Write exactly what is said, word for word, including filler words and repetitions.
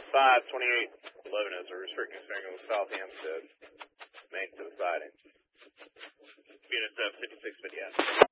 five twenty-eight eleven is a restricting signal South Hampstead, main to the siding. Unit uh, fifty-six fifty.